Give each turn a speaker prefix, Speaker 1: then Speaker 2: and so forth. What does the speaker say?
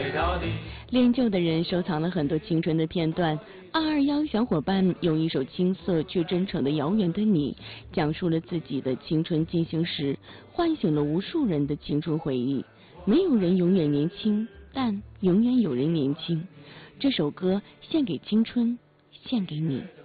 Speaker 1: 恋旧的人收藏了很多青春的片段。221小伙伴用一首青涩却真诚的《遥远的你》，讲述了自己的青春进行时，唤醒了无数人的青春回忆。没有人永远年轻，但永远有人年轻。这首歌献给青春，献给你。